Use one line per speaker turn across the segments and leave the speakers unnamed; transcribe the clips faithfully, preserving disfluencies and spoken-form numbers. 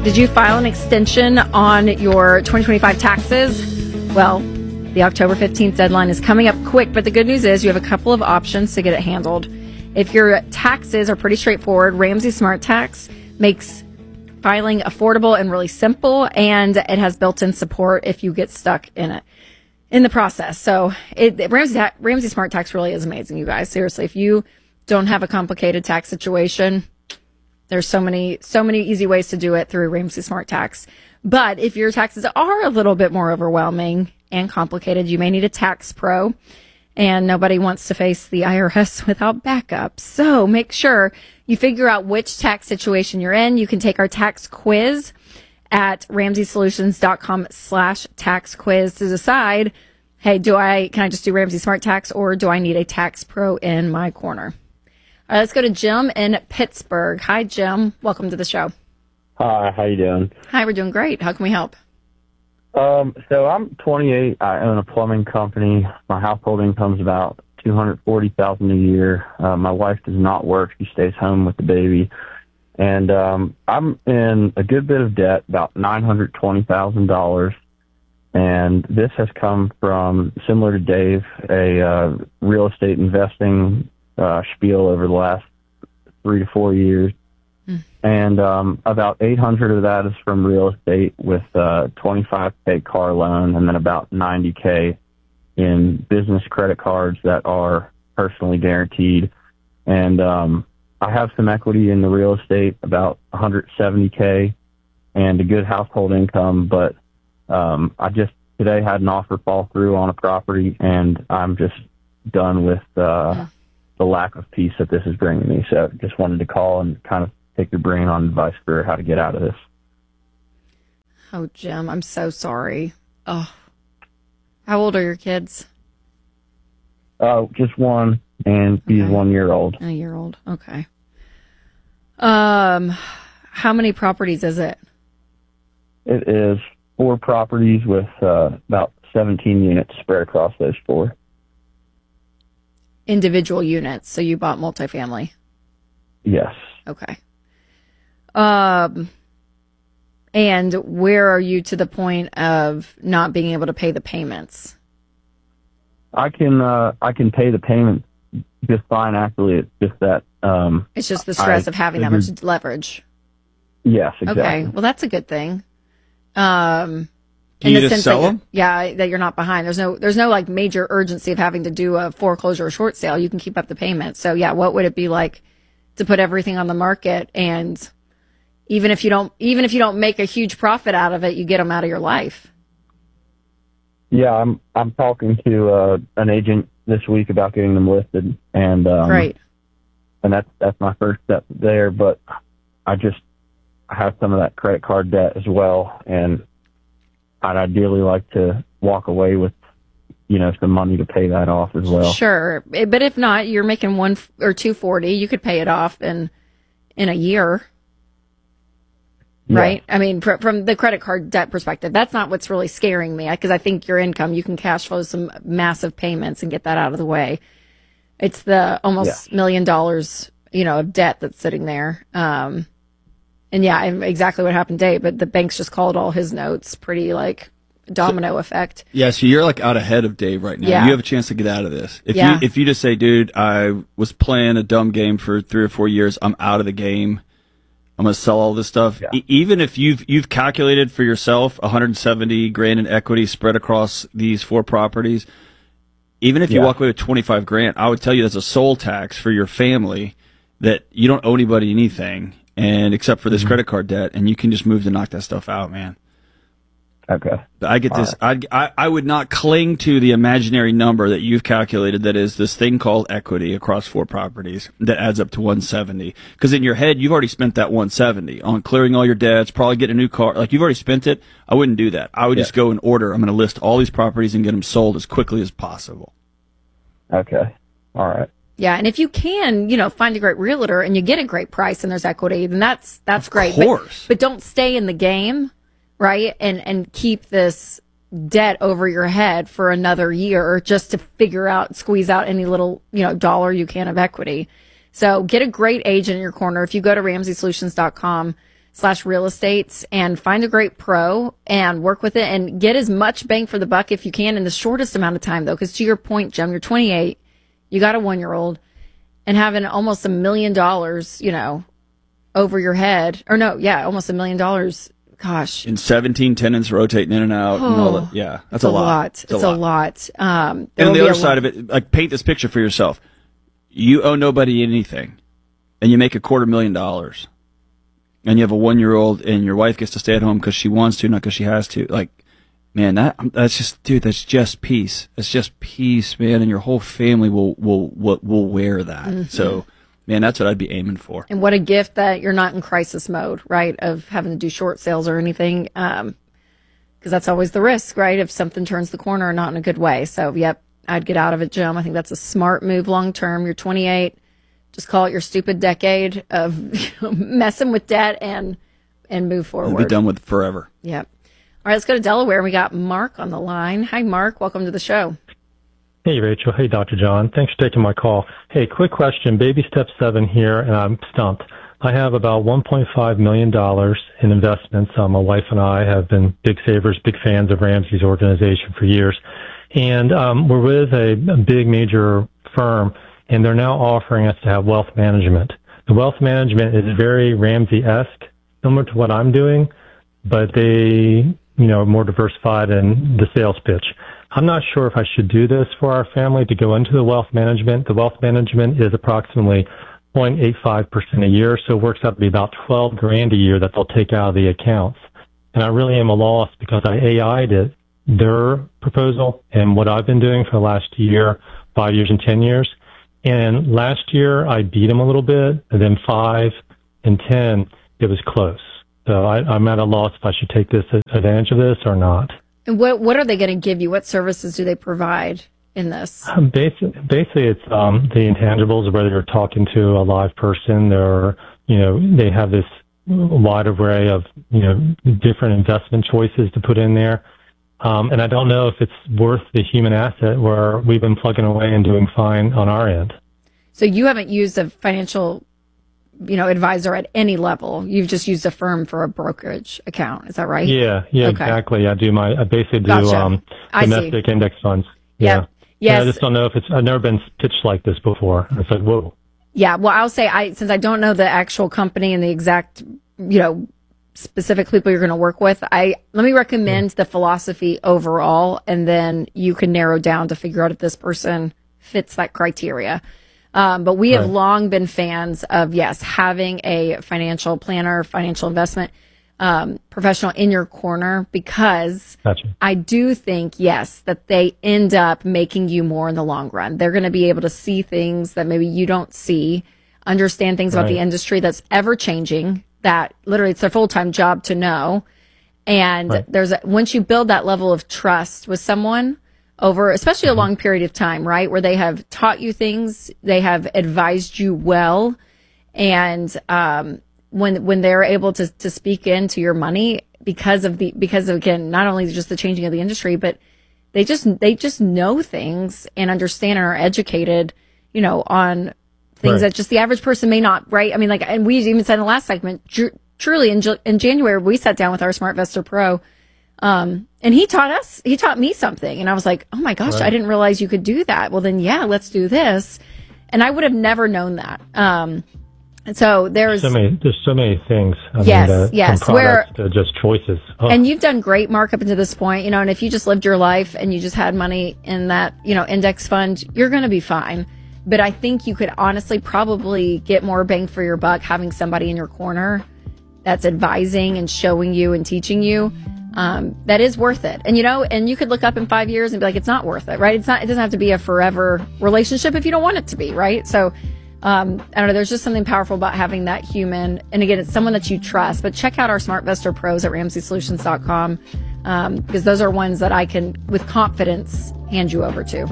Did you file an extension on your twenty twenty-five taxes? Well, the October fifteenth deadline is coming up quick, but the good news is you have a couple of options to get it handled. If your taxes are pretty straightforward, Ramsey Smart Tax makes filing affordable and really simple, and it has built-in support if you get stuck in it in the process. So it, Ramsey, Ramsey Smart Tax really is amazing, you guys. Seriously, if you don't have a complicated tax situation, there's so many, so many easy ways to do it through Ramsey Smart Tax. But if your taxes are a little bit more overwhelming and complicated, you may need a tax pro. And nobody wants to face the I R S without backup. So make sure you figure out which tax situation you're in. You can take our tax quiz at ramseysolutions.com slash tax quiz to decide, hey, do I, can I just do Ramsey Smart Tax, or do I need a tax pro in my corner? All right, let's go to Jim in Pittsburgh. Hi, Jim. Welcome to the show.
Hi, how you doing?
Hi, we're doing great. How can we help?
Um, so I'm twenty-eight. I own a plumbing company. My household income is about two hundred forty thousand dollars a year. Uh, my wife does not work. She stays home with the baby. And um, I'm in a good bit of debt, about nine hundred twenty thousand dollars. And this has come from, similar to Dave, a uh, real estate investing uh, spiel over the last three to four years. Mm. And um, about eight hundred of that is from real estate, with uh, twenty-five K car loan, and then about ninety K in business credit cards that are personally guaranteed. And um, I have some equity in the real estate, about one hundred seventy K, and a good household income. But um, I just today had an offer fall through on a property, and I'm just done with uh, yeah. the lack of peace that this is bringing me. So just wanted to call and kind of take your brain on advice for how to get out of this.
Oh, Jim, I'm so sorry. Oh, how old are your kids?
Oh, just one, and he's
okay.
one year old.
A year old. Okay. Um, how many properties is it?
It is four properties with uh, about seventeen units spread across those four.
Individual units. So you bought multifamily?
Yes.
Okay. Um, and where are you to the point of not being able to pay the payments?
I can uh, I can pay the payment just fine. Actually, it's just that um,
it's just the stress
I
of having
figured,
that much leverage.
Yes, exactly.
Okay, well that's a good thing. Um,
Can
in
you
the
just
sense
sell
that
them?
Yeah, that you're not behind. There's no there's no like major urgency of having to do a foreclosure or short sale. You can keep up the payment. So yeah, what would it be like to put everything on the market, and even if you don't even if you don't make a huge profit out of it, you get them out of your life?
Yeah, I'm I'm talking to uh, an agent this week about getting them listed, and um,
Great.
And that's that's my first step there. But I just I have some of that credit card debt as well, and I'd ideally like to walk away with, you know, some money to pay that off as well.
Sure, but if not, you're making one or two forty. You could pay it off in in a year. Right? Yeah. I mean, pr- from the credit card debt perspective, that's not what's really scaring me, because I think your income, you can cash flow some massive payments and get that out of the way. It's the almost yeah. million dollars, you know, of debt that's sitting there. Um, and yeah, exactly what happened, Dave, but the banks just called all his notes. Pretty like domino so, effect.
Yeah, so you're like out ahead of Dave right now.
Yeah.
You have a chance to get out of this. If
yeah.
you if you just say, dude, I was playing a dumb game for three or four years, I'm out of the game. I'm going to sell all this stuff. Yeah. E- even if you've you've calculated for yourself one hundred seventy grand in equity spread across these four properties, even if you yeah. walk away with twenty-five grand, I would tell you that's a soul tax for your family, that you don't owe anybody anything, and except for this mm-hmm. credit card debt, and you can just move to knock that stuff out, man.
Okay.
I get
all
this.
Right.
I, I I would not cling to the imaginary number that you've calculated that is this thing called equity across four properties that adds up to one seventy. Because in your head, you've already spent that one seventy on clearing all your debts, probably getting a new car. Like, you've already spent it. I wouldn't do that. I would yeah. just go in order. I'm going to list all these properties and get them sold as quickly as possible.
Okay. All right.
Yeah, and if you can, you know, find a great realtor and you get a great price and there's equity, then that's that's
of
great.
Of course.
But, but don't stay in the game. Right? And and keep this debt over your head for another year just to figure out, squeeze out any little, you know, dollar you can of equity. So get a great agent in your corner. If you go to ramsey solutions dot com slash real estate and find a great pro and work with it and get as much bang for the buck if you can in the shortest amount of time, though. Because to your point, Jim, you're twenty-eight, you got a one-year-old, and having almost a million dollars, you know, over your head, or no, yeah, almost a million dollars. Gosh.
And seventeen tenants rotating in and out.
Oh,
and all that. Yeah, that's a,
a
lot.
lot.
It's,
it's
a
a
lot.
lot. Um,
and the other side of it, like paint this picture for yourself. You owe nobody anything, and you make a quarter million dollars, and you have a one-year-old, and your wife gets to stay at home because she wants to, not because she has to. Like, man, that that's just, dude, that's just peace. That's just peace, man, and your whole family will will will, will wear that. Mm-hmm. So. Man, that's what I'd be aiming for.
And what a gift that you're not in crisis mode, right, of having to do short sales or anything, um, because that's always the risk, right, if something turns the corner not in a good way. So, yep, I'd get out of it, Jim. I think that's a smart move long term. You're twenty-eight. Just call it your stupid decade of messing with debt and and move forward.
We'll be done with it forever.
Yep. All right, let's go to Delaware. We got Mark on the line. Hi, Mark. Welcome to the show.
Hey, Rachel. Hey, Doctor John. Thanks for taking my call. Hey, quick question. Baby step seven here, and I'm stumped. I have about one point five million dollars in investments. Uh, my wife and I have been big savers, big fans of Ramsey's organization for years. And um, we're with a, a big major firm, and they're now offering us to have wealth management. The wealth management is very Ramsey-esque, similar to what I'm doing, but they, you know, are more diversified in the sales pitch. I'm not sure if I should do this for our family to go into the wealth management. The wealth management is approximately zero point eight five percent a year, so it works out to be about twelve grand a year that they'll take out of the accounts. And I really am a loss because I A I'd it, their proposal and what I've been doing for the last year, five years and ten years. And last year I beat them a little bit, and then five and ten, it was close. So I, I'm at a loss if I should take this advantage of this or not.
And what what are they going to give you? What services do they provide in this?
Um, basically, basically, it's um, the intangibles, whether you're talking to a live person, or, you know, they have this wide array of, you know, different investment choices to put in there. Um, and I don't know if it's worth the human asset where we've been plugging away and doing fine on our end.
So you haven't used a financial, you know, advisor at any level. You've just used a firm for a brokerage account. Is that right?
Yeah, yeah, okay. Exactly. I do my, I basically do
gotcha.
um, domestic index funds.
Yeah.
Yep.
Yes.
And I just don't know if it's, I've never been pitched like this before. It's like, whoa.
Yeah. Well, I'll say I, since I don't know the actual company and the exact, you know, specific people you're going to work with, I, let me recommend yeah. the philosophy overall, and then you can narrow down to figure out if this person fits that criteria. Um, but we have right. long been fans of, yes, having a financial planner, financial investment um, professional in your corner, because
gotcha.
I do think, yes, that they end up making you more in the long run. They're going to be able to see things that maybe you don't see, understand things right. about the industry that's ever changing, that literally it's their full-time job to know. And right. there's a, once you build that level of trust with someone over, especially mm-hmm. a long period of time, right, where they have taught you things, they have advised you well, and um, when when they're able to to speak into your money because of the because of, again, not only just the changing of the industry, but they just they just know things and understand and are educated, you know, on things right. that just the average person may not, right? I mean, like, and we even said in the last segment, tr- truly in in January we sat down with our SmartVestor Pro. Um, and he taught us, he taught me something. And I was like, oh my gosh, right. I didn't realize you could do that. Well, then, yeah, let's do this. And I would have never known that. Um, and so there's
so many, there's so many things. I
yes,
mean, uh,
yes.
from
Where,
to just choices. Oh.
And you've done great, Mark, up until this point, you know, and if you just lived your life and you just had money in that, you know, index fund, you're going to be fine. But I think you could honestly probably get more bang for your buck having somebody in your corner that's advising and showing you and teaching you. Um, that is worth it. And, you know, and you could look up in five years and be like, it's not worth it, right? It's not, it doesn't have to be a forever relationship if you don't want it to be, right? So, um, I don't know, there's just something powerful about having that human. And again, it's someone that you trust, but check out our SmartVestor Pros at Ramsey Solutions dot com, um, because those are ones that I can, with confidence, hand you over to.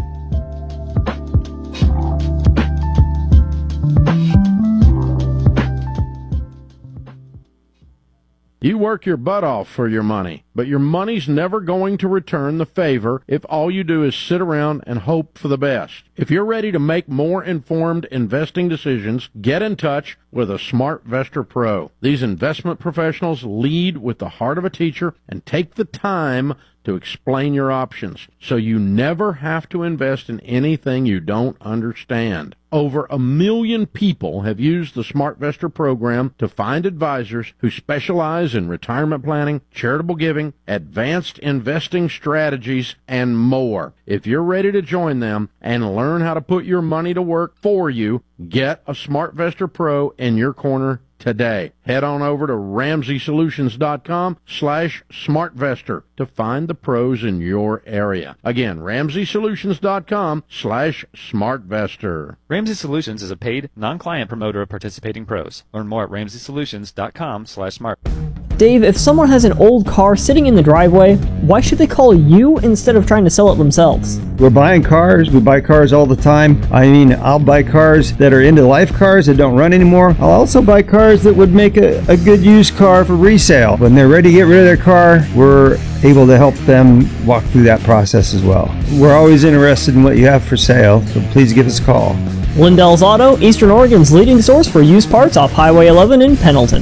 You work your butt off for your money, but your money's never going to return the favor if all you do is sit around and hope for the best. If you're ready to make more informed investing decisions, get in touch with a SmartVestor Pro. These investment professionals lead with the heart of a teacher and take the time to explain your options, so you never have to invest in anything you don't understand. Over a million people have used the SmartVestor program to find advisors who specialize in retirement planning, charitable giving, advanced investing strategies, and more. If you're ready to join them and learn how to put your money to work for you, get a SmartVestor Pro in your corner today. Head on over to RamseySolutions.com slash SmartVestor to find the pros in your area. Again, RamseySolutions.com slash SmartVestor.
Ramsey Solutions is a paid, non-client promoter of participating pros. Learn more at RamseySolutions.com slash smart.
Dave, if someone has an old car sitting in the driveway, why should they call you instead of trying to sell it themselves?
We're buying cars. We buy cars all the time. I mean, I'll buy cars that are end-of-life cars that don't run anymore. I'll also buy cars that would make a, a good used car for resale. When they're ready to get rid of their car, we're able to help them walk through that process as well. We're always interested in what you have for sale, so please give us a call.
Lindell's Auto, Eastern Oregon's leading source for used parts off Highway eleven in Pendleton.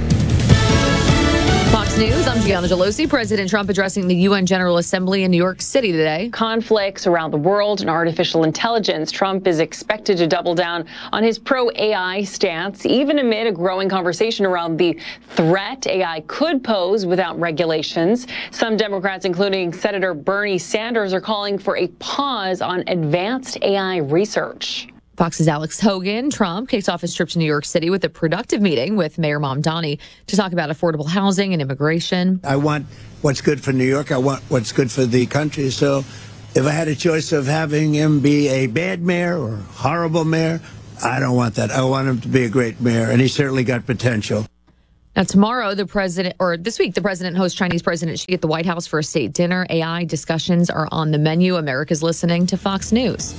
Fox News, I'm Gianna Gelosi. President Trump addressing the U N General Assembly in New York City today.
Conflicts around the world and artificial intelligence. Trump is expected to double down on his pro-A I stance, even amid a growing conversation around the threat A I could pose without regulations. Some Democrats, including Senator Bernie Sanders, are calling for a pause on advanced A I research.
Fox's Alex Hogan. Trump kicks off his trip to New York City with a productive meeting with Mayor Mamdani to talk about affordable housing and immigration.
I want what's good for New York. I want what's good for the country. So if I had a choice of having him be a bad mayor or a horrible mayor, I don't want that. I want him to be a great mayor, and he certainly got potential.
Now, tomorrow, the president, or this week, the president hosts Chinese President Xi at the White House for a state dinner. A I discussions are on the menu. America's listening to Fox News.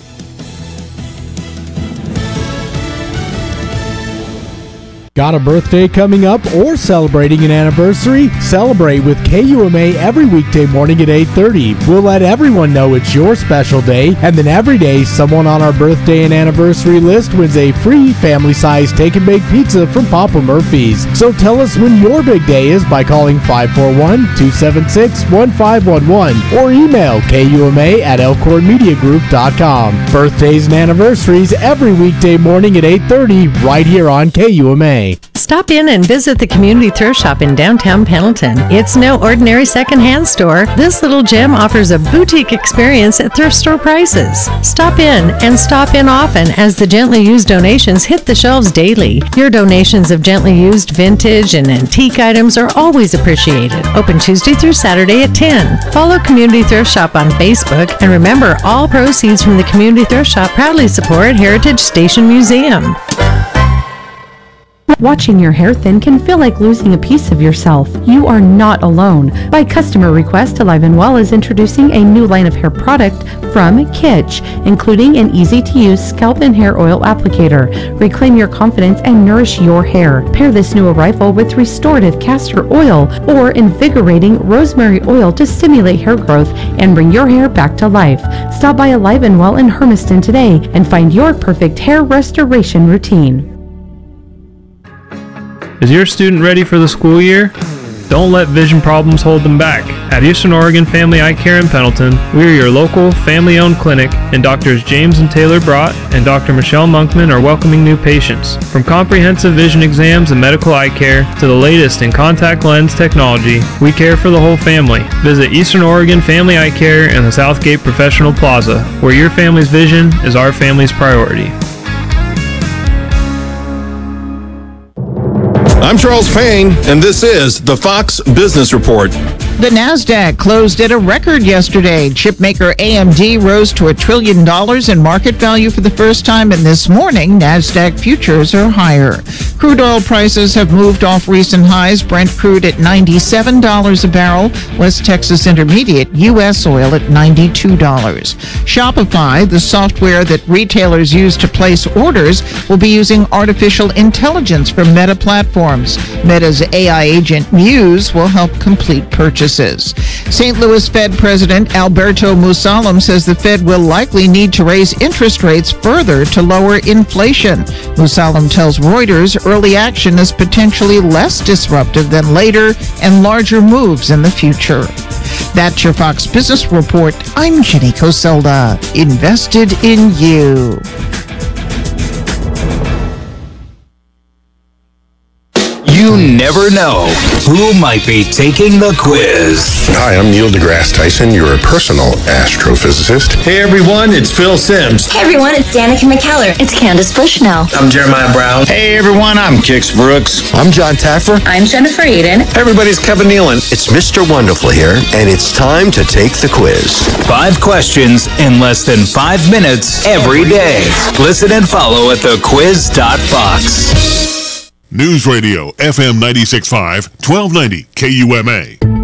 Got a birthday coming up or celebrating an anniversary? Celebrate with K U M A every weekday morning at eight thirty. We'll let everyone know it's your special day, and then every day, someone on our birthday and anniversary list wins a free family-sized take-and-bake pizza from Papa Murphy's. So tell us when your big day is by calling five four one, two seven six, one five one one or email K U M A at elkhorn media group dot com. Birthdays and anniversaries every weekday morning at eight thirty right here on K U M A.
Stop in and visit the Community Thrift Shop in downtown Pendleton. It's no ordinary secondhand store. This little gem offers a boutique experience at thrift store prices. Stop in and stop in often as the gently used donations hit the shelves daily. Your donations of gently used vintage and antique items are always appreciated. Open Tuesday through Saturday at ten. Follow Community Thrift Shop on Facebook, and remember, all proceeds from the Community Thrift Shop proudly support Heritage Station Museum.
Watching your hair thin can feel like losing a piece of yourself. You are not alone. By customer request, Alive and Well is introducing a new line of hair product from Kitsch, including an easy-to-use scalp and hair oil applicator. Reclaim your confidence and nourish your hair. Pair this new arrival with restorative castor oil or invigorating rosemary oil to stimulate hair growth and bring your hair back to life. Stop by Alive and Well in Hermiston today and find your perfect hair restoration routine.
Is your student ready for the school year? Don't let vision problems hold them back. At Eastern Oregon Family Eye Care in Pendleton, we are your local family-owned clinic, and Doctors James and Taylor Brott and Doctor Michelle Monkman are welcoming new patients. From comprehensive vision exams and medical eye care to the latest in contact lens technology, we care for the whole family. Visit Eastern Oregon Family Eye Care in the Southgate Professional Plaza, where your family's vision is our family's priority.
I'm Charles Payne, and this is the Fox Business Report. The NASDAQ closed at a record yesterday. Chipmaker A M D rose to a trillion dollars in market value for the first time, and this morning, NASDAQ futures are higher. Crude oil prices have moved off recent highs. Brent crude at ninety-seven dollars a barrel. West Texas Intermediate U S oil at ninety-two dollars. Shopify, the software that retailers use to place orders, will be using artificial intelligence from Meta Platforms. Meta's A I agent Muse will help complete purchases. Saint Louis Fed President Alberto Musalem says the Fed will likely need to raise interest rates further to lower inflation. Musalem tells Reuters early action is potentially less disruptive than later and larger moves in the future. That's your Fox Business Report. I'm Jenny Coselda. Invested in you.
You never know who might be taking the quiz.
Hi, I'm Neil deGrasse Tyson, your personal astrophysicist.
Hey everyone, it's Phil Sims.
Hey everyone, it's Danica McKellar. It's Candace Bushnell.
I'm Jeremiah Brown.
Hey everyone, I'm Kix Brooks.
I'm John Taffer.
I'm Jennifer Eden.
Hey everybody, it's Kevin Nealon.
It's Mister Wonderful here, and it's time to take the quiz.
Five questions in less than five minutes every day. Listen and follow at the quiz dot fox.
News Radio, F M ninety-six point five, twelve ninety K U M A.